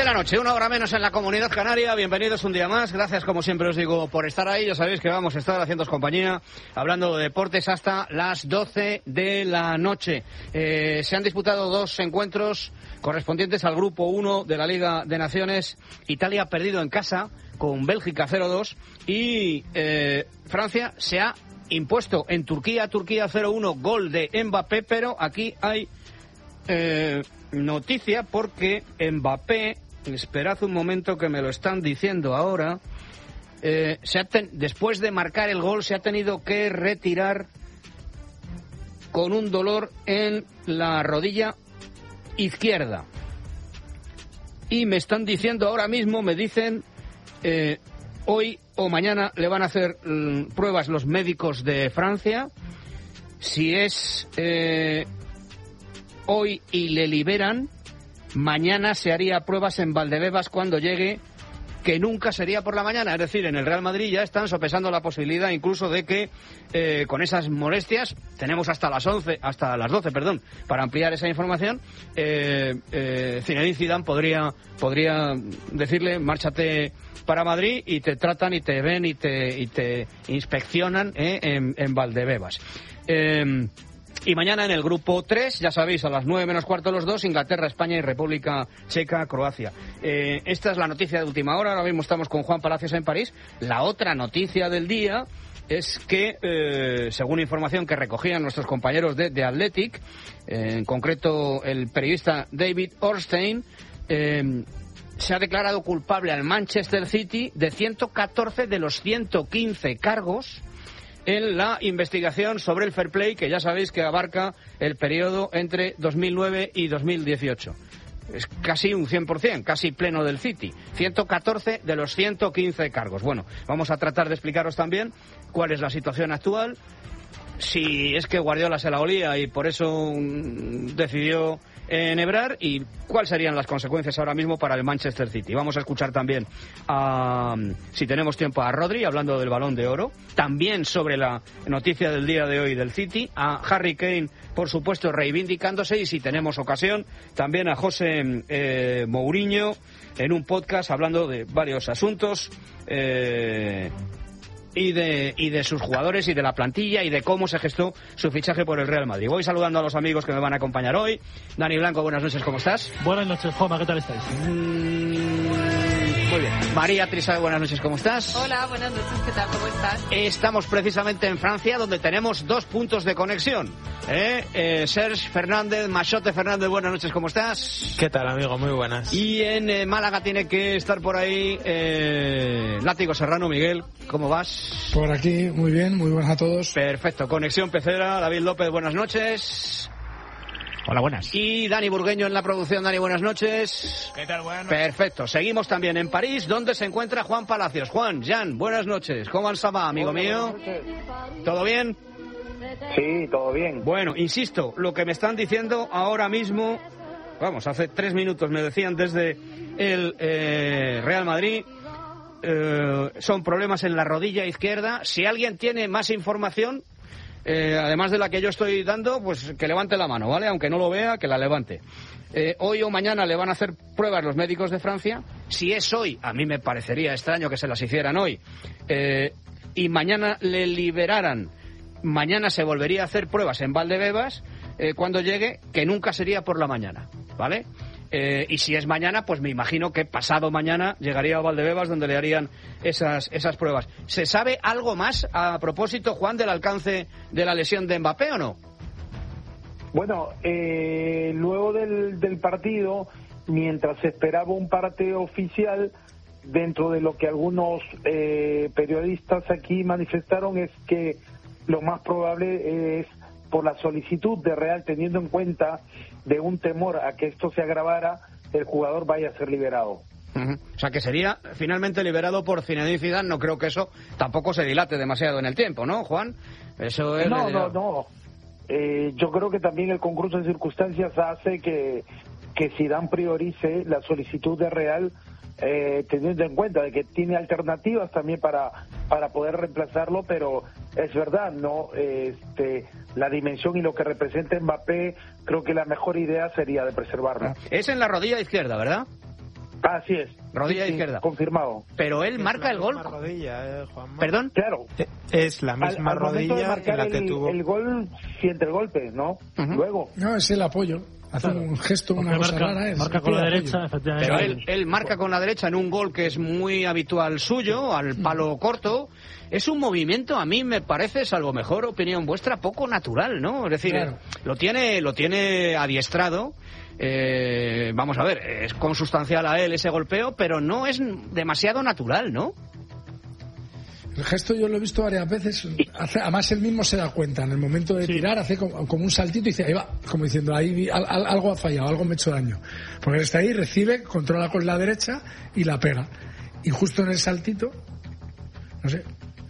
de la noche, 1 hora menos en la Comunidad Canaria. Bienvenidos un día más. Gracias, como siempre os digo, por estar ahí. Ya sabéis que vamos a estar haciéndoos compañía, hablando de deportes hasta las 12 de la noche. Se han disputado 2 encuentros correspondientes al Grupo 1 de la Liga de Naciones. Italia ha perdido en casa con Bélgica 0-2 y Francia se ha impuesto en Turquía 0-1, gol de Mbappé, pero aquí hay noticia porque Mbappé, esperad un momento que me lo están diciendo ahora, después de marcar el gol se ha tenido que retirar con un dolor en la rodilla izquierda. Y me están diciendo ahora mismo, me dicen, hoy o mañana le van a hacer pruebas los médicos de Francia. Si es hoy y le liberan, mañana se haría pruebas en Valdebebas cuando llegue, que nunca sería por la mañana. Es decir, en el Real Madrid ya están sopesando la posibilidad incluso de que con esas molestias, tenemos hasta las 12, para ampliar esa información, Zinedine Zidane podría decirle: márchate para Madrid y te tratan y te ven y te inspeccionan en Valdebebas. Y mañana en el grupo 3, ya sabéis, a las 9 menos cuarto los dos, Inglaterra, España y República Checa, Croacia. Esta es la noticia de última hora. Ahora mismo estamos con Juan Palacios en París. La otra noticia del día es que, según información que recogían nuestros compañeros de The Athletic, en concreto el periodista David Ornstein, se ha declarado culpable al Manchester City de 114 de los 115 cargos en la investigación sobre el fair play, que ya sabéis que abarca el periodo entre 2009 y 2018. Es casi un 100%, casi pleno del City. 114 de los 115 cargos. Bueno, vamos a tratar de explicaros también cuál es la situación actual, si es que Guardiola se la olía y por eso decidió enhebrar, y cuáles serían las consecuencias ahora mismo para el Manchester City. Vamos a escuchar también, si tenemos tiempo, a Rodri hablando del Balón de Oro, también sobre la noticia del día de hoy del City, a Harry Kane, por supuesto, reivindicándose, y si tenemos ocasión, también a José Mourinho en un podcast hablando de varios asuntos, y de sus jugadores y de la plantilla y de cómo se gestó su fichaje por el Real Madrid. Voy saludando a los amigos que me van a acompañar hoy. Dani Blanco, buenas noches, ¿cómo estás? Buenas noches, Juanma, ¿qué tal estáis? Muy bien. María Trisal, buenas noches, ¿cómo estás? Hola, buenas noches, ¿qué tal? ¿Cómo estás? Estamos precisamente en Francia, donde tenemos 2 puntos de conexión. Serge Fernández, Machote Fernández, buenas noches, ¿cómo estás? ¿Qué tal, amigo? Muy buenas. Y en Málaga tiene que estar por ahí Látigo Serrano. Miguel, ¿cómo vas? Por aquí, muy bien, muy buenas a todos. Perfecto, conexión pecera. David López, buenas noches. Hola, buenas. Y Dani Burgueño en la producción. Dani, buenas noches. ¿Qué tal? Buenas noches. Perfecto, seguimos también en París, donde se encuentra Juan Palacios. Juan, Jan, buenas noches. ¿Cómo va, amigo mío? ¿Todo bien? Sí, todo bien. Bueno, insisto, lo que me están diciendo ahora mismo, vamos, hace 3 minutos me decían desde el Real Madrid, son problemas en la rodilla izquierda. Si alguien tiene más información, además de la que yo estoy dando, pues que levante la mano, ¿vale? Aunque no lo vea, que la levante. Hoy o mañana le van a hacer pruebas los médicos de Francia. Si es hoy, a mí me parecería extraño que se las hicieran hoy, y mañana le liberaran, mañana se volvería a hacer pruebas en Valdebebas cuando llegue, que nunca sería por la mañana, ¿vale? Y si es mañana, pues me imagino que pasado mañana llegaría a Valdebebas, donde le harían esas pruebas. ¿Se sabe algo más a propósito, Juan, del alcance de la lesión de Mbappé o no? Bueno, luego del partido, mientras se esperaba un parte oficial, dentro de lo que algunos periodistas aquí manifestaron, es que lo más probable es, por la solicitud de Real, teniendo en cuenta de un temor a que esto se agravara, el jugador vaya a ser liberado. O sea, que sería finalmente liberado por Zinedine Zidane. No creo que eso tampoco se dilate demasiado en el tiempo, ¿no, Juan? Eso es... No. Yo creo que también el concurso de circunstancias hace que Zidane priorice la solicitud de Real, teniendo en cuenta de que tiene alternativas también para poder reemplazarlo, pero es verdad, no, la dimensión y lo que representa Mbappé, creo que la mejor idea sería de preservarla. Es en la rodilla izquierda, ¿verdad? Así es. Rodilla izquierda. Confirmado. Pero él marca el gol. Rodilla, Juanma. ¿Perdón? Claro. Es la misma Al momento de rodilla en marcar la que tuvo. el gol, siente el golpe, ¿no? Luego. No, es el apoyo. Hace un gesto, una cosa rara. Marca con la apoyo. derecha, efectivamente. Pero él marca con la derecha en un gol que es muy habitual suyo, al palo corto. Es un movimiento, a mí me parece, salvo mejor opinión vuestra, poco natural, ¿no? Es decir, claro. lo tiene adiestrado. Vamos a ver, es consustancial a él ese golpeo, pero no es demasiado natural, ¿no? El gesto yo lo he visto varias veces. Además él mismo se da cuenta. En el momento de tirar hace como un saltito y dice, ahí va, como diciendo, ahí algo ha fallado, algo me ha hecho daño. Porque él está ahí, recibe, controla con la derecha y la pega. Y justo en el saltito, no sé.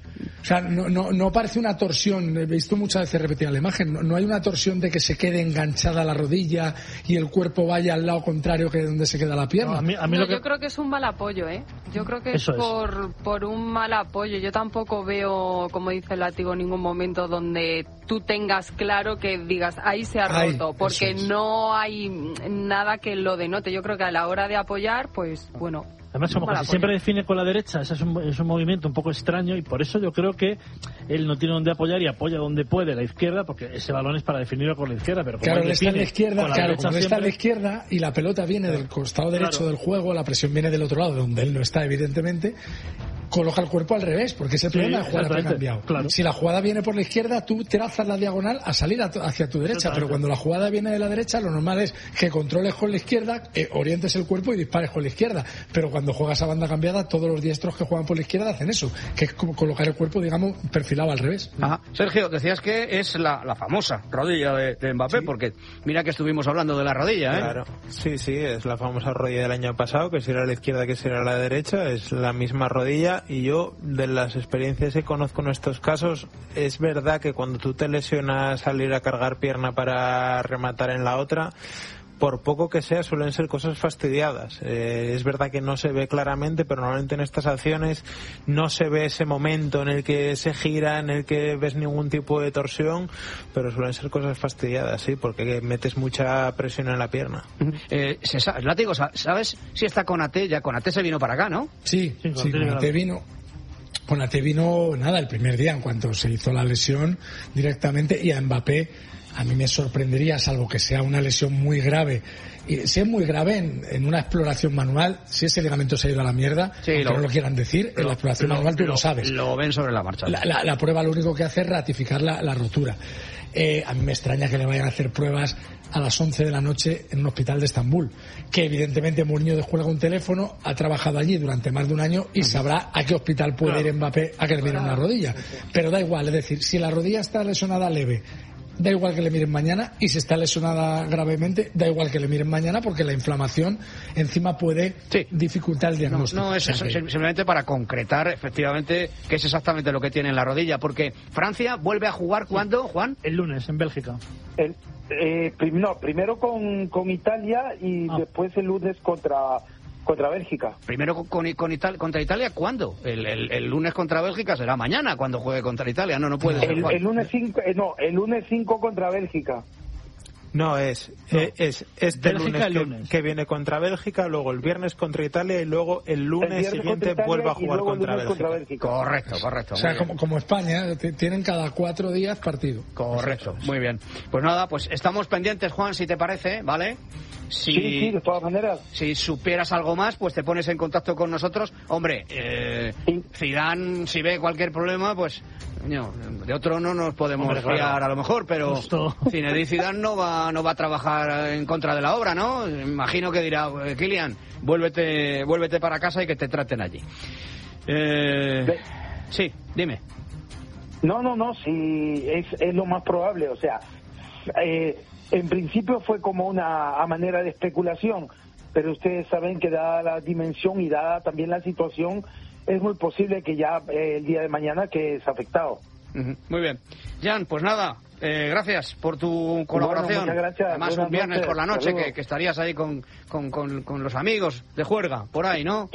O sea, no parece una torsión. He visto muchas veces repetida la imagen. No hay una torsión de que se quede enganchada la rodilla y el cuerpo vaya al lado contrario que donde se queda la pierna. No, a mí Yo creo que es un mal apoyo, ¿eh? Yo creo que es por un mal apoyo. Yo tampoco veo, como dice el látigo, en ningún momento donde tú tengas claro que digas, ahí se ha roto, porque no hay nada que lo denote. Yo creo que a la hora de apoyar, pues bueno... Además, como casi siempre define con la derecha, ese es un movimiento un poco extraño y por eso yo creo que él no tiene donde apoyar y apoya donde puede la izquierda, porque ese balón es para definirlo con la izquierda. Pero como él está en la izquierda, como está a la izquierda y la pelota viene del costado derecho del juego, la presión viene del otro lado, donde él no está, evidentemente, coloca el cuerpo al revés, porque ese problema de jugada ha cambiado. Claro. Si la jugada viene por la izquierda, tú trazas la diagonal a salir hacia tu derecha, pero cuando la jugada viene de la derecha, lo normal es que controles con la izquierda, orientes el cuerpo y dispares con la izquierda. Pero cuando juegas a banda cambiada, todos los diestros que juegan por la izquierda hacen eso, que es como colocar el cuerpo, digamos, perfilado al revés. Ajá. Sergio, decías que es la famosa rodilla de Mbappé, porque mira que estuvimos hablando de la rodilla, ¿eh? Claro, sí, es la famosa rodilla del año pasado, que si era a la izquierda, que si era a la derecha, es la misma rodilla. Y yo, de las experiencias que conozco en estos casos, es verdad que cuando tú te lesionas al ir a cargar pierna para rematar en la otra, por poco que sea, suelen ser cosas fastidiadas. Es verdad que no se ve claramente, pero normalmente en estas acciones no se ve ese momento en el que se gira, en el que ves ningún tipo de torsión, pero suelen ser cosas fastidiadas, sí, porque metes mucha presión en la pierna. Látigo, ¿sabes si está Konaté? Ya Konaté se vino para acá, ¿no? Sí, Konaté vino. Konaté vino, el primer día, en cuanto se hizo la lesión directamente, y a Mbappé a mí me sorprendería, salvo que sea una lesión muy grave. Y si es muy grave en una exploración manual, si ese ligamento se ha ido a la mierda, aunque no lo quieran decir, en la exploración manual tú lo sabes. Lo ven sobre la marcha. La prueba lo único que hace es ratificar la rotura. A mí me extraña que le vayan a hacer pruebas a las 11 de la noche en un hospital de Estambul, que evidentemente Mourinho descuelga un teléfono, ha trabajado allí durante más de un año y sabrá a qué hospital puede ir Mbappé a que le miren una rodilla. Pero da igual, es decir, si la rodilla está lesionada leve, da igual que le miren mañana, y si está lesionada gravemente, da igual que le miren mañana, porque la inflamación encima puede dificultar el diagnóstico. No es eso, simplemente para concretar efectivamente qué es exactamente lo que tiene en la rodilla, porque Francia vuelve a jugar ¿cuándo, Juan? El lunes, en Bélgica. Primero con Italia y después el lunes contra Bélgica. Primero contra Italia, ¿cuándo? El lunes contra Bélgica será mañana cuando juegue contra Italia. No puede ser. El lunes 5 contra Bélgica. No, es este lunes que viene contra Bélgica, luego el viernes contra Italia y luego el lunes siguiente vuelve a jugar contra Bélgica. Correcto. O sea, como España, tienen cada 4 días partido. Correcto, muy bien. Pues nada, pues estamos pendientes, Juan, si te parece, ¿vale? Sí, de todas maneras. Si supieras algo más, pues te pones en contacto con nosotros. Hombre, Zidane, si ve cualquier problema, pues de otro no nos podemos fiar a lo mejor, pero Zinedine Zidane no va a trabajar en contra de la obra, ¿no? Imagino que dirá, Kylian, vuélvete para casa y que te traten allí. Sí, dime. No, sí, es lo más probable, o sea, en principio fue como una manera de especulación, pero ustedes saben que dada la dimensión y dada también la situación, es muy posible que ya el día de mañana que es afectado. Muy bien. Jan, pues nada, gracias por tu colaboración. Bueno, muchas gracias. Además, un viernes por la noche que estarías ahí con los amigos de juerga, por ahí, ¿no?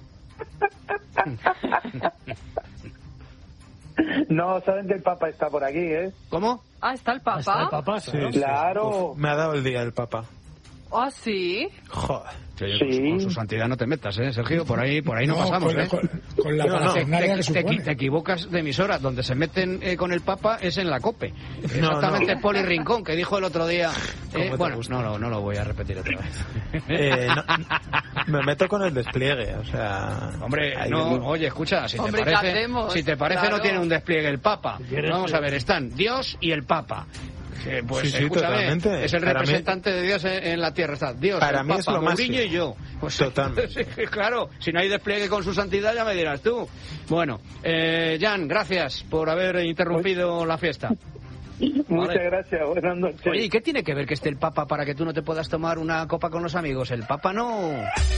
No, saben que el Papa está por aquí, ¿eh? ¿Cómo? ¿Está el Papa? ¿Está el Papa? Sí, claro. Me ha dado el día el Papa. ¿Ah, sí? Joder. Sí. Con su santidad no te metas, Sergio, por ahí no pasamos, con la parafernalia que supone. Te equivocas de emisora, donde se meten con el Papa es en la COPE. Exactamente, Poli Rincón, que dijo el otro día... bueno, no lo voy a repetir otra vez. Me meto con el despliegue, o sea... Hombre, oye, escucha, si te parece claro. No tiene un despliegue el Papa. Vamos a ver, están Dios y el Papa. Pues sí, totalmente. Es el representante de Dios en la tierra. Está Dios, para el mí Papa, es lo Mourinho y yo. Pues, totalmente. Claro, si no hay despliegue con su santidad ya me dirás tú. Bueno, Jan, gracias por haber interrumpido la fiesta. Muchas gracias, buenas noches. Oye, ¿y qué tiene que ver que esté el Papa para que tú no te puedas tomar una copa con los amigos? El Papa no...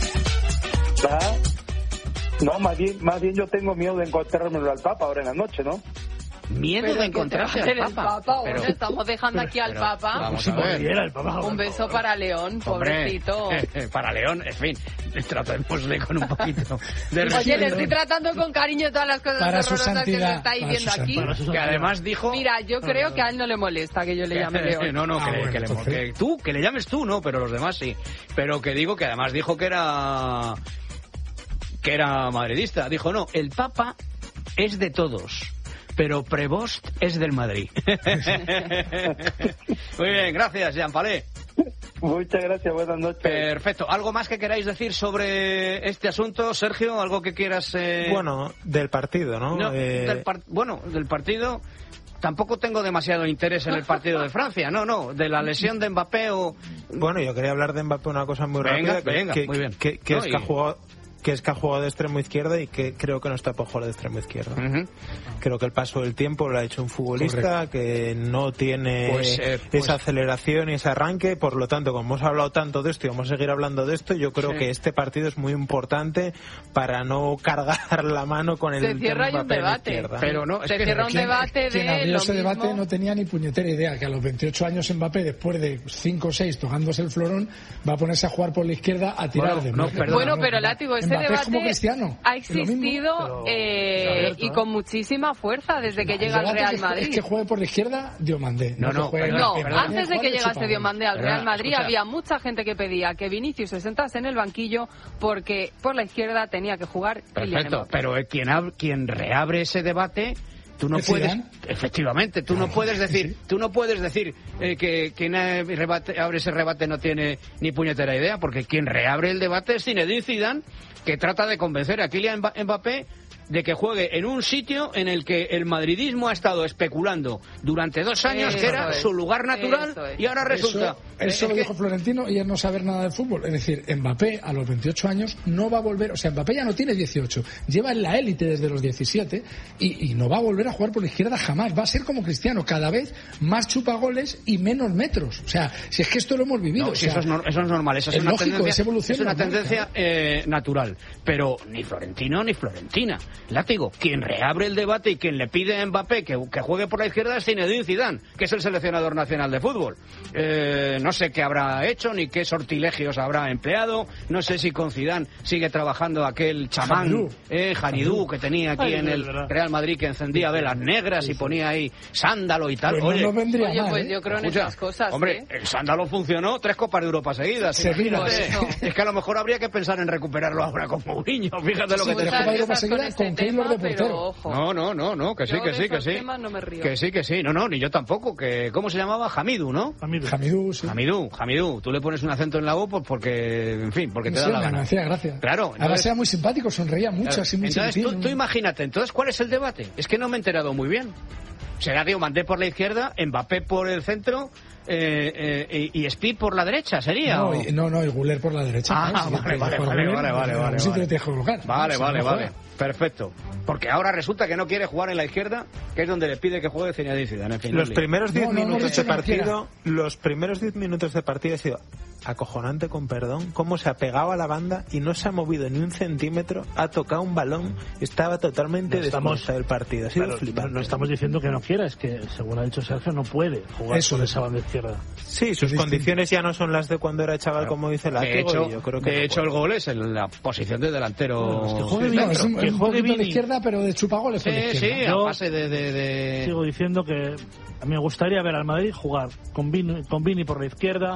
No, más bien yo tengo miedo de encontrármelo al Papa ahora en la noche, ¿no? Miedo de encontrarse al Papa. Pero, estamos dejando aquí al Papa. Vamos a ver. Un beso para León, pobrecito. Para León, en fin, tratémosle con un poquito de respeto. Oye, le estoy tratando con cariño todas las cosas para horrorosas que me estáis viendo aquí. Que además dijo... Mira, yo creo que a él no le molesta que yo le llame León. que le llames tú, no, pero los demás sí. Pero que digo que además dijo que era madridista. Dijo, no, el Papa es de todos, pero Prevost es del Madrid. Muy bien, gracias, Jean Palé. Muchas gracias, buenas noches. Perfecto. ¿Algo más que queráis decir sobre este asunto, Sergio? ¿Algo que quieras...? Bueno, del partido, ¿no? Del partido... Tampoco tengo demasiado interés en el partido de Francia, no, de la lesión de Mbappé o... Bueno, yo quería hablar de Mbappé una cosa muy rápida, muy bien. Que es que ha jugado de extremo izquierda y que creo que no está por jugar de extremo izquierda. Creo que el paso del tiempo lo ha hecho un futbolista que no tiene esa aceleración y ese arranque, por lo tanto, como hemos hablado tanto de esto y vamos a seguir hablando de esto, yo creo que este partido es muy importante para no cargar la mano con el tema de Mbappé en izquierda. Pero no, se cierra un debate de quien abrió ese debate no tenía ni puñetera idea que a los 28 años Mbappé, después de 5 o 6 tocándose el florón, va a ponerse a jugar por la izquierda a tirar de medio. Pero látigo, ese debate ha existido y con muchísima fuerza desde que llega al Real Madrid. Es que juegue por la izquierda Diomandé. Antes de que llegase Diomandé al Real Madrid había mucha gente que pedía que Vinicius se sentase en el banquillo porque por la izquierda tenía que jugar. Perfecto, pero quien reabre ese debate... Tú no puedes, efectivamente, tú no puedes decir que quien abre ese rebate no tiene ni puñetera idea, porque quien reabre el debate es Zinedine Zidane, que trata de convencer a Kylian Mbappé de que juegue en un sitio en el que el madridismo ha estado especulando durante 2 años que era su lugar natural y ahora resulta... Eso lo dijo Florentino y es no saber nada de fútbol. Es decir, Mbappé a los 28 años no va a volver... O sea, Mbappé ya no tiene 18, lleva en la élite desde los 17 y no va a volver a jugar por la izquierda jamás. Va a ser como Cristiano, cada vez más chupagoles y menos metros. O sea, si es que esto lo hemos vivido. No, si eso es normal, eso es una lógico, tendencia, es una tendencia natural. Pero ni Florentino ni Florentina. Látigo, quien reabre el debate y quien le pide a Mbappé que juegue por la izquierda es Zinedine Zidane, que es el seleccionador nacional de fútbol. No sé qué habrá hecho ni qué sortilegios habrá empleado, no sé si con Zidane sigue trabajando aquel chamán Janidú que tenía aquí en el Real Madrid, que encendía velas negras y ponía ahí sándalo y tal. Pues yo creo en esas cosas. Hombre, el sándalo funcionó 3 Copas de Europa seguidas. Es que a lo mejor habría que pensar en recuperarlo ahora con Mourinho. Fíjate lo que te digo. Taylor de portero. No, que sí. Que sí. No, ni yo tampoco. ¿Cómo se llamaba? Hamidou, ¿no? Hamidou, sí. Hamidou. Tú le pones un acento en la O porque te da la gana. Gracias. Claro. Además era muy simpático, sonreía mucho, así muy entonces, tú imagínate, entonces, ¿cuál es el debate? Es que no me he enterado muy bien. Será Diomandé por la izquierda, Mbappé por el centro... y Speed por la derecha, ¿sería? No, y Güler por la derecha. Vale. Vale. Perfecto. Porque ahora resulta que no quiere jugar en la izquierda, que es donde le pide que juegue Zinedine Zidane. En fin, los primeros 10 minutos de partido ha sido acojonante, con perdón, cómo se ha pegado a la banda y no se ha movido ni un centímetro, ha tocado un balón, estaba totalmente despuesta del partido. Ha sido flipante. No estamos diciendo que no quiera, es que, según ha dicho Sergio, no puede jugar por esa banda izquierda. Sí, sus condiciones ya no son las de cuando era chaval, como dice la De hecho, el gol es en la posición de delantero. Es que juegue bien, que juegue bien de izquierda, pero de chupagoles por la izquierda. Sí, a base de... Sigo diciendo que a mí me gustaría ver al Madrid jugar con Vini por la izquierda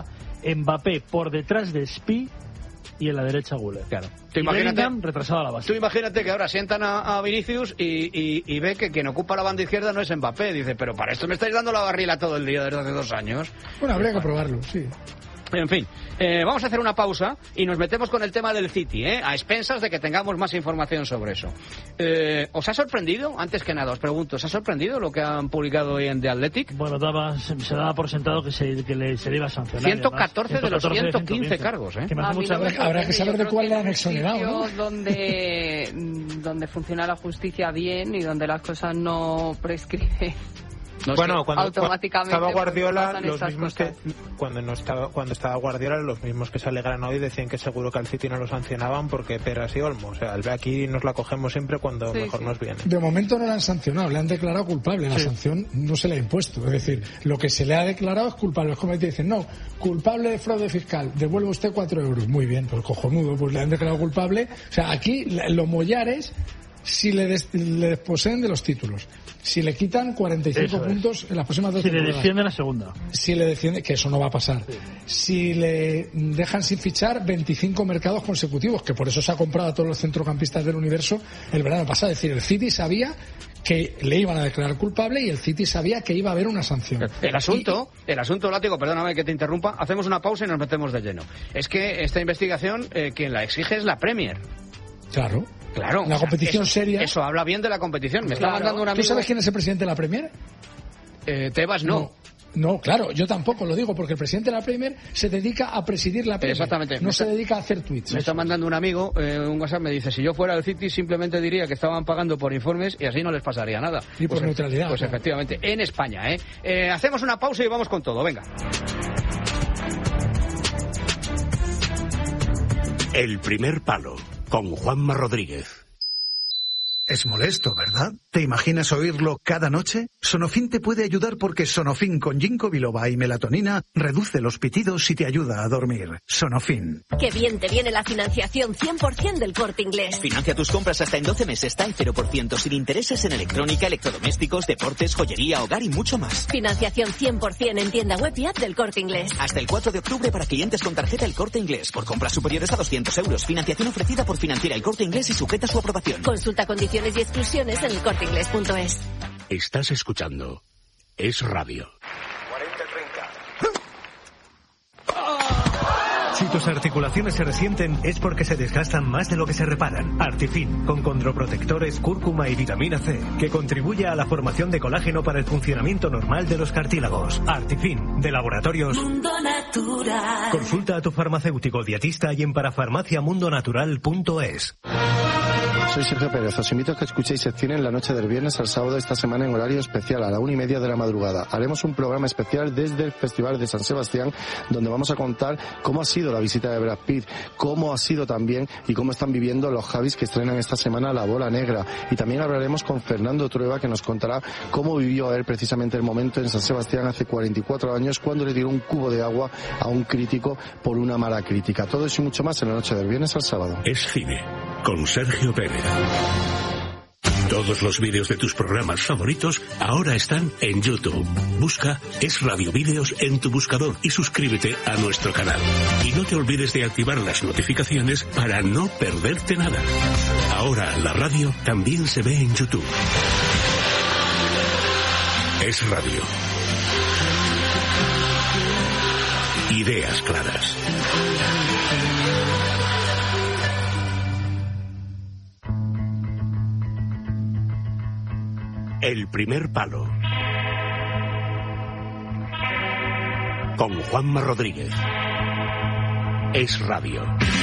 Mbappé por detrás de Spi y en la derecha Güler. Claro. Y Bellingham retrasado a la base. Tú imagínate que ahora sientan a Vinicius y ve que quien ocupa la banda izquierda no es Mbappé. Dice, pero para esto me estáis dando la barrila todo el día desde hace 2 años. Bueno, habría que probarlo, sí. En fin, vamos a hacer una pausa y nos metemos con el tema del City, a expensas de que tengamos más información sobre eso. ¿Os ha sorprendido? Antes que nada, os pregunto, ¿os ha sorprendido lo que han publicado hoy en The Athletic? Bueno, se daba por sentado que se le iba a sancionar. 114 de los 115 cargos, Que me hace mucha gracia. Habrá que saber de cuál le han exonerado, ¿no? Donde funciona la justicia bien y donde las cosas no prescriben. No, bueno, cuando automáticamente estaba Guardiola, los mismos que cuando estaba Guardiola, los mismos que se alegran hoy decían que seguro que al City no lo sancionaban porque Peras y Olmo, o sea, aquí nos la cogemos siempre cuando mejor nos viene. De momento no le han sancionado, le han declarado culpable, la sanción no se le ha impuesto, es decir, lo que se le ha declarado es culpable. Es como te dicen, no, culpable de fraude fiscal, devuelve usted 4 euros, muy bien, pues cojonudo, pues le han declarado culpable. O sea, aquí lo mollar es si le desposeen de los títulos. Si le quitan 45 puntos en las próximas 2 temporadas. Si le defiende la segunda. Si le defiende, que eso no va a pasar. Sí. Si le dejan sin fichar 25 mercados consecutivos, que por eso se ha comprado a todos los centrocampistas del universo el verano pasado. Es decir, el City sabía que le iban a declarar culpable y el City sabía que iba a haber una sanción. El asunto, Látigo, perdóname que te interrumpa, hacemos una pausa y nos metemos de lleno. Es que esta investigación, quien la exige es la Premier. Claro. Claro. La competición seria. Eso habla bien de la competición. Me está mandando un amigo. ¿Tú sabes quién es el presidente de la Premier? Tebas no. No, claro, yo tampoco lo digo, porque el presidente de la Premier se dedica a presidir la Premier. Exactamente. No se dedica a hacer tweets. Me está mandando un amigo, un WhatsApp, me dice, si yo fuera del City simplemente diría que estaban pagando por informes y así no les pasaría nada. Y por neutralidad. Pues claro. Efectivamente, en España, hacemos una pausa y vamos con todo, venga. El primer palo, con Juanma Rodríguez. Es molesto, ¿verdad? ¿Te imaginas oírlo cada noche? Sonofin te puede ayudar porque Sonofin con ginkgo biloba y melatonina reduce los pitidos y te ayuda a dormir. Sonofin. Qué bien te viene la financiación 100% del Corte Inglés. Financia tus compras hasta en 12 meses, TAE 0% sin intereses en electrónica, electrodomésticos, deportes, joyería, hogar y mucho más. Financiación 100% en tienda web y app del Corte Inglés. Hasta el 4 de octubre para clientes con tarjeta El Corte Inglés. Por compras superiores a 200 euros. Financiación ofrecida por Financiera El Corte Inglés y sujeta a su aprobación. Consulta condiciones y exclusiones en elcorteinglés.es. Estás escuchando Es Radio. 40-30. Si tus articulaciones se resienten es porque se desgastan más de lo que se reparan. Artifin, con condroprotectores, cúrcuma y vitamina C, que contribuye a la formación de colágeno para el funcionamiento normal de los cartílagos. Artifin, de Laboratorios Mundo Natural. Consulta a tu farmacéutico dietista y en parafarmaciamundonatural.es. Soy Sergio Pérez, os invito a que escuchéis Sección la noche del viernes al sábado esta semana en horario especial a la 1:30 de la madrugada. Haremos un programa especial desde el Festival de San Sebastián, donde vamos a contar cómo ha sido la visita de Brad Pitt, cómo ha sido también y cómo están viviendo los Javis que estrenan esta semana La Bola Negra. Y también hablaremos con Fernando Trueba, que nos contará cómo vivió él precisamente el momento en San Sebastián hace 44 años cuando le tiró un cubo de agua a un crítico por una mala crítica. Todo eso y mucho más en la noche del viernes al sábado. Es Cine, con Sergio Pérez. Todos los vídeos de tus programas favoritos ahora están en YouTube. Busca Es Radio Vídeos en tu buscador y suscríbete a nuestro canal. Y no te olvides de activar las notificaciones para no perderte nada. Ahora la radio también se ve en YouTube. Es Radio. Ideas claras. El primer palo. Con Juanma Rodríguez. Es Radio.